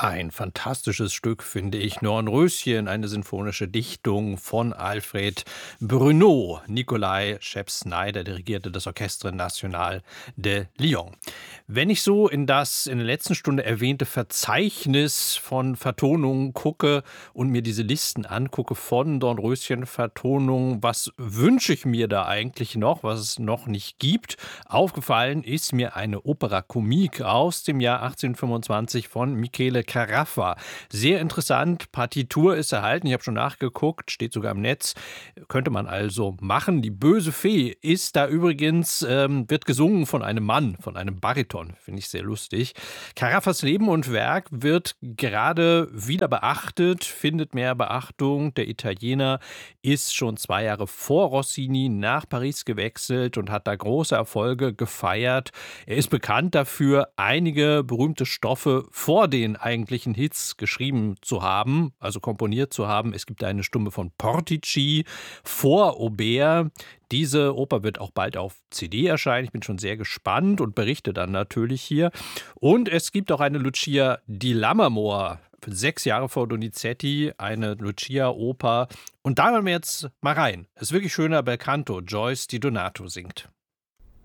Ein fantastisches Stück, finde ich. Dornröschen, eine sinfonische Dichtung von Alfred Bruneau. Nikolai Scheps-Snyder dirigierte das Orchestre National de Lyon. Wenn ich so in das in der letzten Stunde erwähnte Verzeichnis von Vertonungen gucke und mir diese Listen angucke von Dornröschen-Vertonungen, was wünsche ich mir da eigentlich noch, was es noch nicht gibt? Aufgefallen ist mir eine Opera Comique aus dem Jahr 1825 von Michele Caraffa. Sehr interessant, Partitur ist erhalten, ich habe schon nachgeguckt, steht sogar im Netz, könnte man also machen. Die böse Fee ist da übrigens, wird gesungen von einem Mann, von einem Bariton, finde ich sehr lustig. Caraffas Leben und Werk wird gerade wieder beachtet, findet mehr Beachtung. Der Italiener ist schon 2 Jahre vor Rossini nach Paris gewechselt und hat da große Erfolge gefeiert. Er ist bekannt dafür, einige berühmte Stoffe vor den eigentlichen Hits geschrieben zu haben, also komponiert zu haben. Es gibt eine Stimme von Portici vor Aubert. Diese Oper wird auch bald auf CD erscheinen. Ich bin schon sehr gespannt und berichte dann natürlich hier. Und es gibt auch eine Lucia di Lammermoor, 6 Jahre vor Donizetti, eine Lucia-Oper. Und da hören wir jetzt mal rein. Es ist wirklich schöner Bel Canto, Joyce Di Donato singt.